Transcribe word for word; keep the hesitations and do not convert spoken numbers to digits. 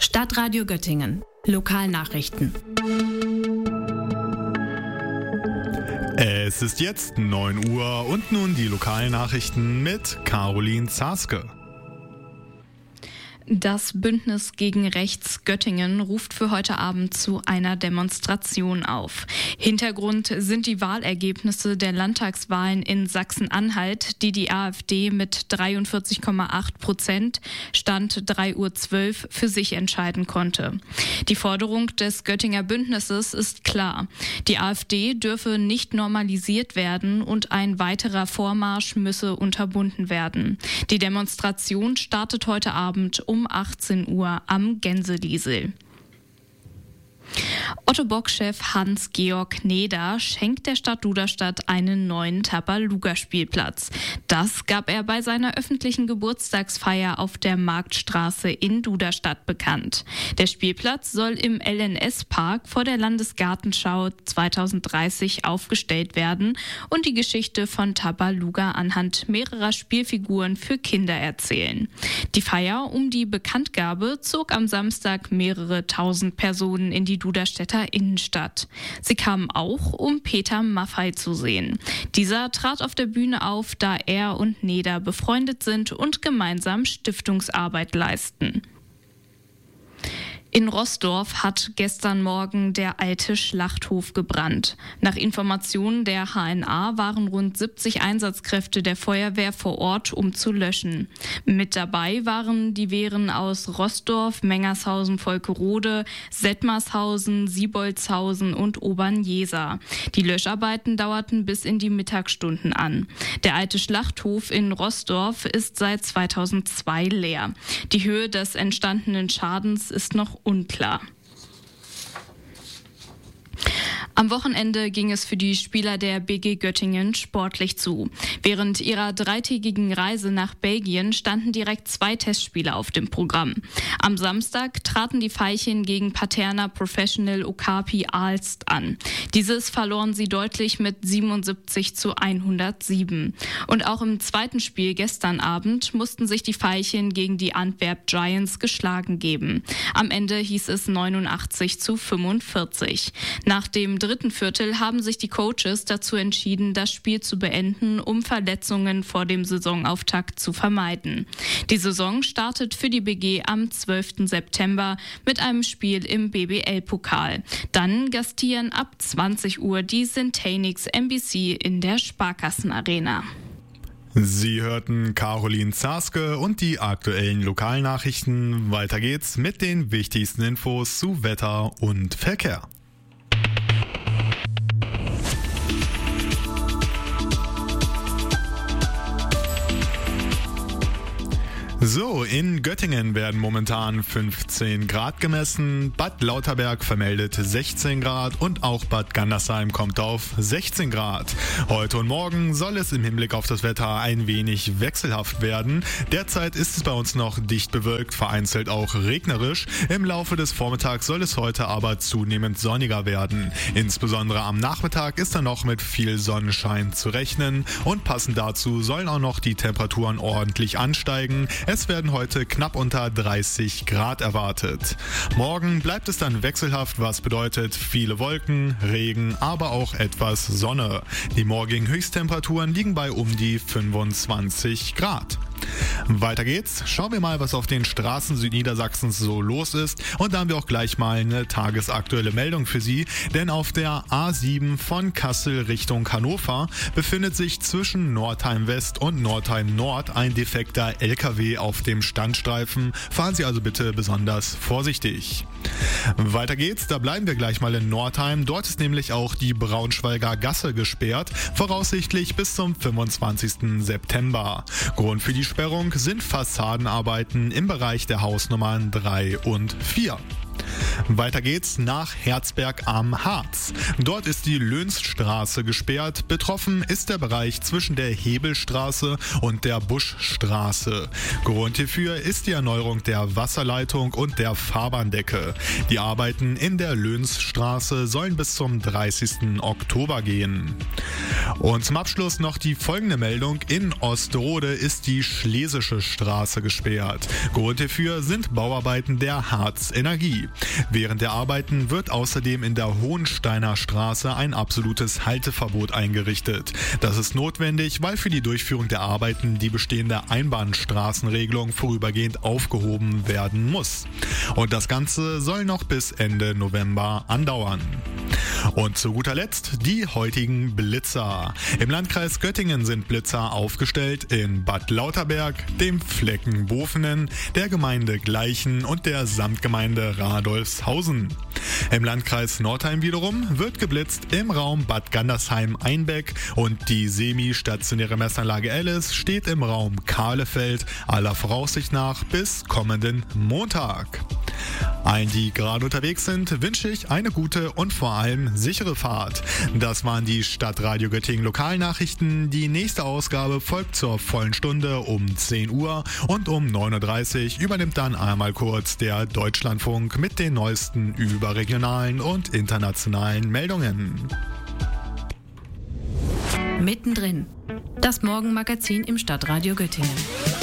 Stadtradio Göttingen. Lokalnachrichten. Es ist jetzt neun Uhr und nun die Lokalnachrichten mit Caroline Zaske. Das Bündnis gegen Rechts Göttingen ruft für heute Abend zu einer Demonstration auf. Hintergrund sind die Wahlergebnisse der Landtagswahlen in Sachsen-Anhalt, die die AfD mit dreiundvierzig Komma acht Prozent Stand drei Uhr zwölf für sich entscheiden konnte. Die Forderung des Göttinger Bündnisses ist klar. Die AfD dürfe nicht normalisiert werden und ein weiterer Vormarsch müsse unterbunden werden. Die Demonstration startet heute Abend um um achtzehn Uhr am Gänseliesel. Otto-Bock-Chef Hans-Georg Neder schenkt der Stadt Duderstadt einen neuen Tabaluga-Spielplatz. Das gab er bei seiner öffentlichen Geburtstagsfeier auf der Marktstraße in Duderstadt bekannt. Der Spielplatz soll im L N S-Park vor der Landesgartenschau zwanzig dreißig aufgestellt werden und die Geschichte von Tabaluga anhand mehrerer Spielfiguren für Kinder erzählen. Die Feier um die Bekanntgabe zog am Samstag mehrere tausend Personen in die Duderstädter Innenstadt. Sie kamen auch, um Peter Maffay zu sehen. Dieser trat auf der Bühne auf, da er und Neder befreundet sind und gemeinsam Stiftungsarbeit leisten. In Roßdorf hat gestern Morgen der alte Schlachthof gebrannt. Nach Informationen der H N A waren rund siebzig Einsatzkräfte der Feuerwehr vor Ort, um zu löschen. Mit dabei waren die Wehren aus Roßdorf, Mengershausen, Volkerode, Settmarshausen, Siebolzhausen und Obernjeser. Die Löscharbeiten dauerten bis in die Mittagsstunden an. Der alte Schlachthof in Roßdorf ist seit zweitausendzwei leer. Die Höhe des entstandenen Schadens ist noch unklar. Am Wochenende ging es für die Spieler der B G Göttingen sportlich zu. Während ihrer dreitägigen Reise nach Belgien standen direkt zwei Testspiele auf dem Programm. Am Samstag traten die Veilchen gegen Paterna Professional Okapi Aalst an. Dieses verloren sie deutlich mit siebenundsiebzig zu hundertsieben. Und auch im zweiten Spiel gestern Abend mussten sich die Veilchen gegen die Antwerp Giants geschlagen geben. Am Ende hieß es neunundachtzig zu fünfundvierzig. Nach dem dritten Viertel haben sich die Coaches dazu entschieden, das Spiel zu beenden, um Verletzungen vor dem Saisonauftakt zu vermeiden. Die Saison startet für die B G am zwölften September mit einem Spiel im B B L-Pokal. Dann gastieren ab zwanzig Uhr die Syntanix M B C in der Sparkassenarena. Sie hörten Caroline Zaske und die aktuellen Lokalnachrichten. Weiter geht's mit den wichtigsten Infos zu Wetter und Verkehr. So, in Göttingen werden momentan fünfzehn Grad gemessen, Bad Lauterberg vermeldet sechzehn Grad und auch Bad Gandersheim kommt auf sechzehn Grad. Heute und morgen soll es im Hinblick auf das Wetter ein wenig wechselhaft werden. Derzeit ist es bei uns noch dicht bewölkt, vereinzelt auch regnerisch. Im Laufe des Vormittags soll es heute aber zunehmend sonniger werden. Insbesondere am Nachmittag ist dann noch mit viel Sonnenschein zu rechnen und passend dazu sollen auch noch die Temperaturen ordentlich ansteigen. Es werden heute knapp unter dreißig Grad erwartet. Morgen bleibt es dann wechselhaft, was bedeutet viele Wolken, Regen, aber auch etwas Sonne. Die morgigen Höchsttemperaturen liegen bei um die fünfundzwanzig Grad. Weiter geht's. Schauen wir mal, was auf den Straßen Südniedersachsens so los ist. Und da haben wir auch gleich mal eine tagesaktuelle Meldung für Sie. Denn auf der A sieben von Kassel Richtung Hannover befindet sich zwischen Nordheim West und Nordheim Nord ein defekter L K W auf dem Standstreifen. Fahren Sie also bitte besonders vorsichtig. Weiter geht's. Da bleiben wir gleich mal in Nordheim. Dort ist nämlich auch die Braunschweiger Gasse gesperrt. Voraussichtlich bis zum fünfundzwanzigsten September. Grund für die Sperrung sind Fassadenarbeiten im Bereich der Hausnummern drei und vier. Weiter geht's nach Herzberg am Harz. Dort ist die Lönsstraße gesperrt. Betroffen ist der Bereich zwischen der Hebelstraße und der Buschstraße. Grund hierfür ist die Erneuerung der Wasserleitung und der Fahrbahndecke. Die Arbeiten in der Lönsstraße sollen bis zum dreißigsten Oktober gehen. Und zum Abschluss noch die folgende Meldung. In Osterode ist die Schlesische Straße gesperrt. Grund hierfür sind Bauarbeiten der Harz Energie. Während der Arbeiten wird außerdem in der Hohensteiner Straße ein absolutes Halteverbot eingerichtet. Das ist notwendig, weil für die Durchführung der Arbeiten die bestehende Einbahnstraßenregelung vorübergehend aufgehoben werden muss. Und das Ganze soll noch bis Ende November andauern. Und zu guter Letzt die heutigen Blitzer. Im Landkreis Göttingen sind Blitzer aufgestellt in Bad Lauterberg, dem Flecken Bofenen, der Gemeinde Gleichen und der Samtgemeinde Radolfshausen. Im Landkreis Nordheim wiederum wird geblitzt im Raum Bad Gandersheim-Einbeck und die semi-stationäre Messanlage Alice steht im Raum Kahlefeld, aller Voraussicht nach bis kommenden Montag. Allen, die gerade unterwegs sind, wünsche ich eine gute und vor allem sichere Fahrt. Das waren die Stadtradio Göttingen Lokalnachrichten. Die nächste Ausgabe folgt zur vollen Stunde um zehn Uhr und um neun Uhr dreißig übernimmt dann einmal kurz der Deutschlandfunk mit den neuesten überregionalen und internationalen Meldungen. Mittendrin. Das Morgenmagazin im Stadtradio Göttingen.